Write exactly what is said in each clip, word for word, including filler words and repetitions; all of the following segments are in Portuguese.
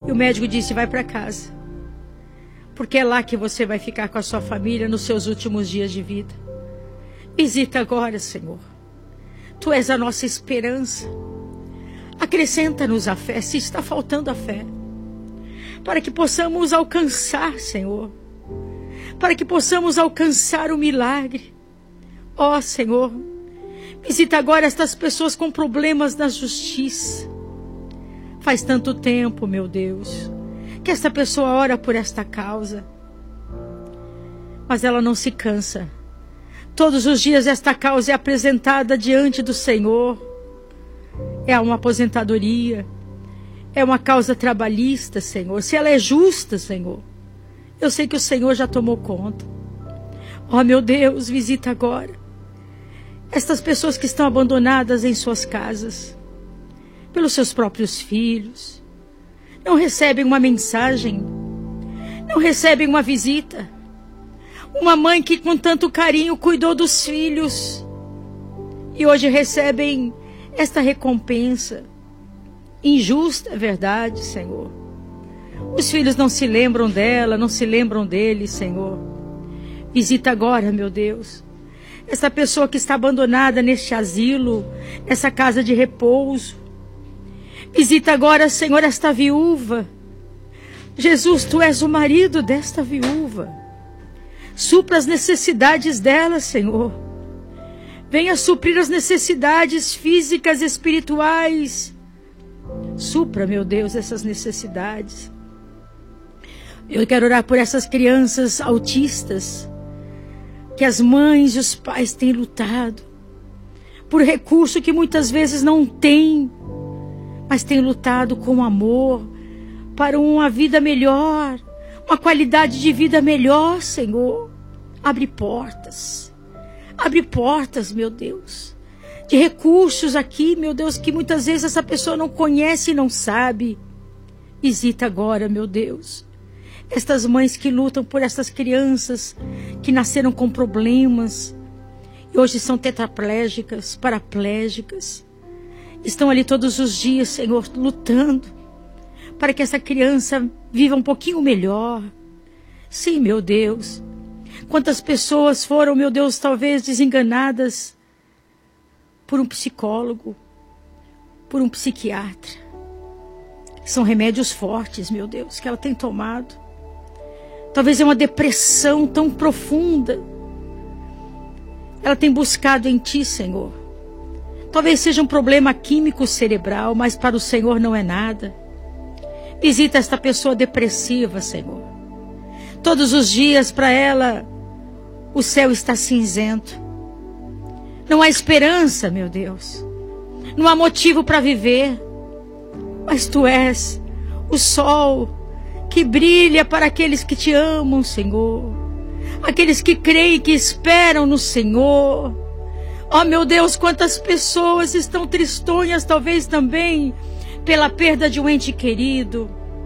E o médico disse: vai para casa, porque é lá que você vai ficar com a sua família nos seus últimos dias de vida. Visita agora, Senhor. Tu és a nossa esperança. Acrescenta-nos a fé, se está faltando a fé, para que possamos alcançar, Senhor, para que possamos alcançar o milagre. Ó Senhor, visita agora estas pessoas com problemas na justiça. Faz tanto tempo, meu Deus, que esta pessoa ora por esta causa, mas ela não se cansa. Todos os dias esta causa é apresentada diante do Senhor. É uma aposentadoria, é uma causa trabalhista, Senhor. Se ela é justa, Senhor, eu sei que o Senhor já tomou conta. Ó meu Deus, visita agora estas pessoas que estão abandonadas em suas casas, pelos seus próprios filhos. Não recebem uma mensagem, não recebem uma visita. Uma mãe que com tanto carinho cuidou dos filhos e hoje recebem esta recompensa injusta, é verdade, Senhor. Os filhos não se lembram dela, não se lembram dele, Senhor. Visita agora, meu Deus, essa pessoa que está abandonada neste asilo, nessa casa de repouso. Visita agora, Senhor, esta viúva. Jesus, tu és o marido desta viúva. Supra as necessidades dela, Senhor. Venha suprir as necessidades físicas e espirituais. Supra, meu Deus, essas necessidades. Eu quero orar por essas crianças autistas, que as mães e os pais têm lutado por recurso que muitas vezes não têm, mas têm lutado com amor para uma vida melhor, uma qualidade de vida melhor, Senhor. Abre portas, abre portas, meu Deus, de recursos aqui, meu Deus, que muitas vezes essa pessoa não conhece e não sabe. Visita agora, meu Deus, estas mães que lutam por essas crianças que nasceram com problemas e hoje são tetraplégicas, paraplégicas. Estão ali todos os dias, Senhor, lutando para que essa criança viva um pouquinho melhor. Sim, meu Deus. Quantas pessoas foram, meu Deus, talvez desenganadas por um psicólogo, por um psiquiatra. São remédios fortes, meu Deus, que ela tem tomado. Talvez é uma depressão tão profunda. Ela tem buscado em Ti, Senhor. Talvez seja um problema químico cerebral, mas para o Senhor não é nada. Visita esta pessoa depressiva, Senhor. Todos os dias para ela o céu está cinzento. Não há esperança, meu Deus. Não há motivo para viver. Mas Tu és o sol que brilha para aqueles que Te amam, Senhor. Aqueles que creem e que esperam no Senhor. Oh, meu Deus, quantas pessoas estão tristonhas, talvez também pela perda de um ente querido.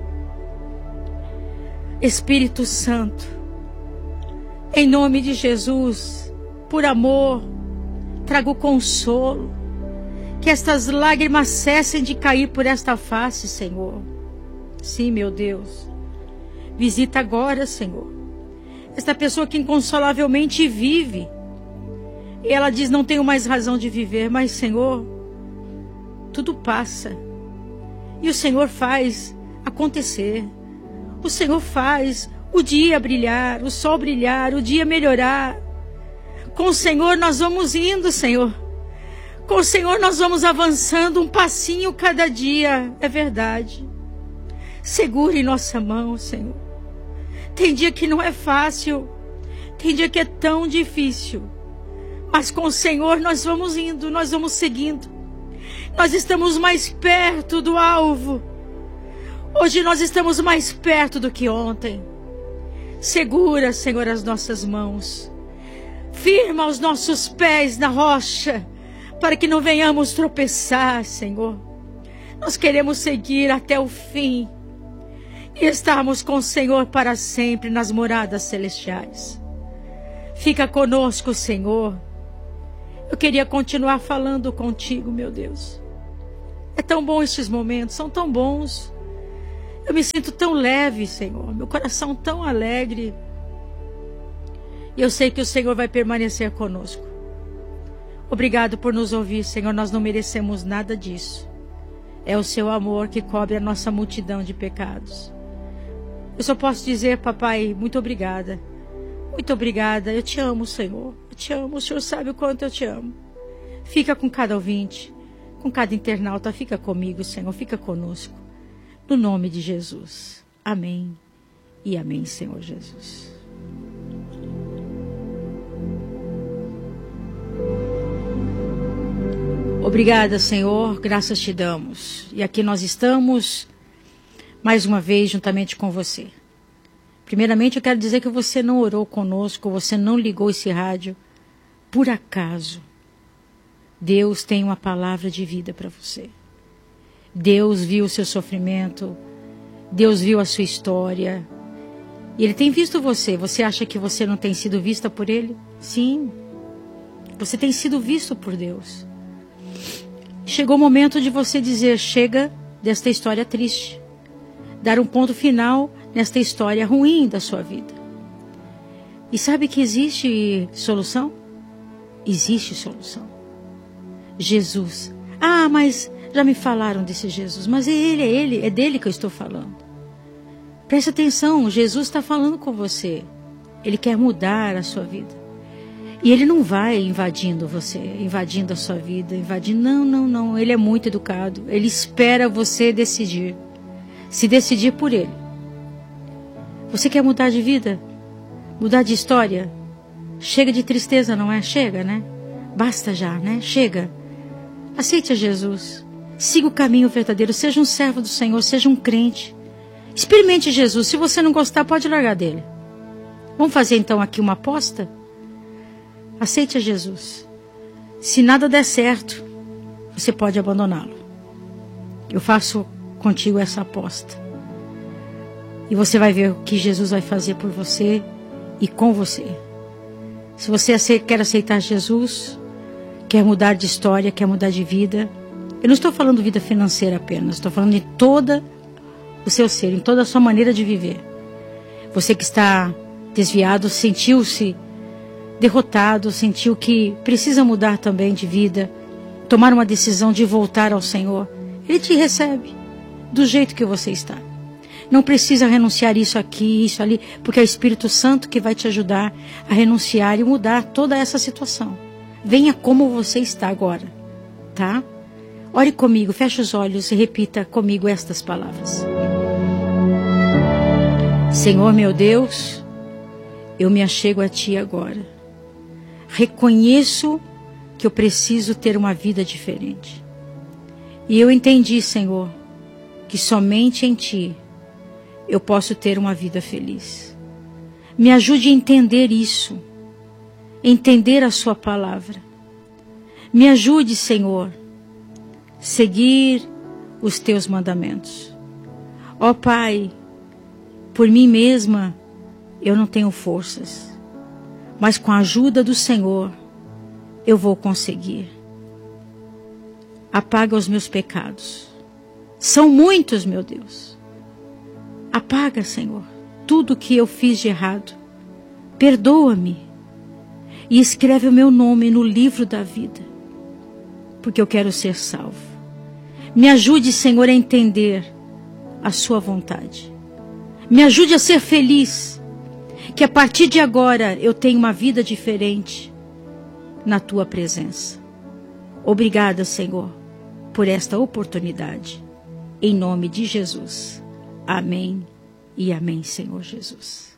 Espírito Santo, em nome de Jesus, por amor, traga o consolo. Que estas lágrimas cessem de cair por esta face, Senhor. Sim, meu Deus. Visita agora, Senhor, esta pessoa que inconsolavelmente vive. E ela diz: não tenho mais razão de viver. Mas, Senhor, tudo passa. E o Senhor faz acontecer. O Senhor faz o dia brilhar, o sol brilhar, o dia melhorar. Com o Senhor nós vamos indo, Senhor. Com o Senhor nós vamos avançando um passinho cada dia. É verdade. Segure nossa mão, Senhor. Tem dia que não é fácil. Tem dia que é tão difícil. Mas com o Senhor nós vamos indo, nós vamos seguindo. Nós estamos mais perto do alvo. Hoje nós estamos mais perto do que ontem. Segura, Senhor, as nossas mãos. Firma os nossos pés na rocha, para que não venhamos tropeçar, Senhor. Nós queremos seguir até o fim e estarmos com o Senhor para sempre nas moradas celestiais. Fica conosco, Senhor. Eu queria continuar falando contigo, meu Deus. É tão bom estes momentos, são tão bons. Eu me sinto tão leve, Senhor. Meu coração tão alegre. E eu sei que o Senhor vai permanecer conosco. Obrigado por nos ouvir, Senhor. Nós não merecemos nada disso. É o seu amor que cobre a nossa multidão de pecados. Eu só posso dizer, papai, muito obrigada. Muito obrigada. Eu te amo, Senhor. Eu te amo. O Senhor sabe o quanto eu te amo. Fica com cada ouvinte, com cada internauta. Fica comigo, Senhor. Fica conosco. No nome de Jesus. Amém. E amém, Senhor Jesus. Obrigada, Senhor, graças te damos. E aqui nós estamos, mais uma vez, juntamente com você. Primeiramente, eu quero dizer que você não orou conosco, você não ligou esse rádio por acaso. Deus tem uma palavra de vida para você. Deus viu o seu sofrimento, Deus viu a sua história. E Ele tem visto você. Você acha que você não tem sido vista por Ele? Sim, você tem sido visto por Deus. Chegou o momento de você dizer, chega desta história triste. Dar um ponto final nesta história ruim da sua vida. E sabe que existe solução? Existe solução. Jesus. Ah, mas já me falaram desse Jesus. Mas é Ele, é Ele, é dele que eu estou falando. Preste atenção, Jesus está falando com você. Ele quer mudar a sua vida. E Ele não vai invadindo você, invadindo a sua vida, invadindo. Não, não, não. Ele é muito educado. Ele espera você decidir. Se decidir por Ele. Você quer mudar de vida? Mudar de história? Chega de tristeza, não é? Chega, né? Basta já, né? Chega. Aceite a Jesus. Siga o caminho verdadeiro. Seja um servo do Senhor. Seja um crente. Experimente Jesus. Se você não gostar, pode largar dele. Vamos fazer então aqui uma aposta? Aceite a Jesus. Se nada der certo, você pode abandoná-lo. Eu faço contigo essa aposta. E você vai ver o que Jesus vai fazer por você e com você. Se você quer aceitar Jesus, quer mudar de história, quer mudar de vida. Eu não estou falando vida financeira apenas. Estou falando de todo o seu ser, em toda a sua maneira de viver. Você que está desviado, sentiu-se derrotado, sentiu que precisa mudar também de vida, tomar uma decisão de voltar ao Senhor. Ele te recebe do jeito que você está. Não precisa renunciar isso aqui, isso ali, porque é o Espírito Santo que vai te ajudar a renunciar e mudar toda essa situação. Venha como você está agora, tá? Ore comigo, feche os olhos e repita comigo estas palavras. Senhor meu Deus, eu me achego a Ti agora. Reconheço que eu preciso ter uma vida diferente. E eu entendi, Senhor, que somente em Ti eu posso ter uma vida feliz. Me ajude a entender isso, entender a Sua palavra. Me ajude, Senhor, a seguir os Teus mandamentos. Ó Pai, por mim mesma eu não tenho forças. Mas com a ajuda do Senhor, eu vou conseguir. Apaga os meus pecados. São muitos, meu Deus. Apaga, Senhor, tudo que eu fiz de errado. Perdoa-me. E escreve o meu nome no livro da vida. Porque eu quero ser salvo. Me ajude, Senhor, a entender a Sua vontade. Me ajude a ser feliz. Que a partir de agora eu tenha uma vida diferente na Tua presença. Obrigada, Senhor, por esta oportunidade. Em nome de Jesus. Amém e amém, Senhor Jesus.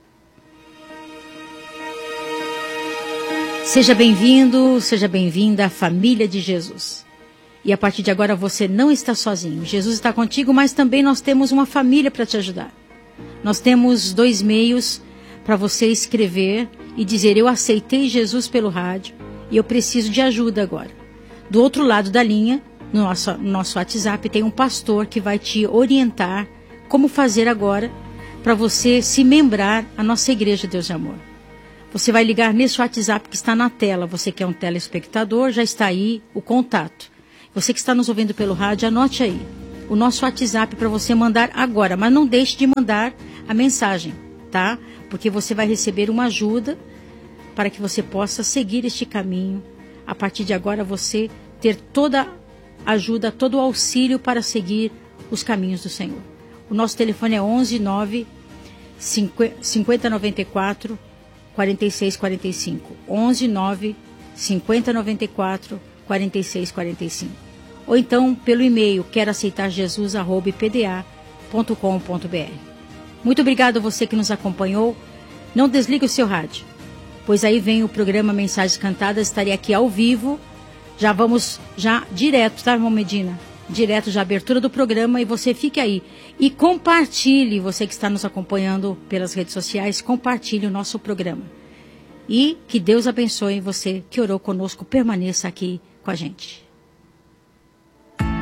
Seja bem-vindo, seja bem-vinda à família de Jesus. E a partir de agora você não está sozinho. Jesus está contigo, mas também nós temos uma família para te ajudar. Nós temos dois meios para você escrever e dizer, eu aceitei Jesus pelo rádio e eu preciso de ajuda agora. Do outro lado da linha, no nosso, no nosso WhatsApp, tem um pastor que vai te orientar como fazer agora para você se membrar à nossa Igreja Deus de Amor. Você vai ligar nesse WhatsApp que está na tela. Você que é um telespectador, já está aí o contato. Você que está nos ouvindo pelo rádio, anote aí. o nosso WhatsApp para você mandar agora, mas não deixe de mandar a mensagem, tá? Porque você vai receber uma ajuda para que você possa seguir este caminho. A partir de agora você ter toda a ajuda, todo o auxílio para seguir os caminhos do Senhor. O nosso telefone é onze nove cinquenta noventa e quatro quarenta e seis quarenta e cinco. onze nove cinquenta noventa e quatro quarenta e seis quarenta e cinco. Ou então pelo e-mail quero aceitar jesus arroba p d a ponto com ponto b r. Muito obrigado a você que nos acompanhou. Não desligue o seu rádio, pois aí vem o programa Mensagens Cantadas. Estarei aqui ao vivo. Já vamos já direto, tá, irmão Medina? Direto já abertura do programa, e você fique aí. E compartilhe, você que está nos acompanhando pelas redes sociais, compartilhe o nosso programa. E que Deus abençoe você que orou conosco, permaneça aqui com a gente.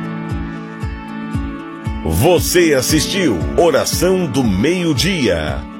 Você assistiu Oração do Meio-Dia.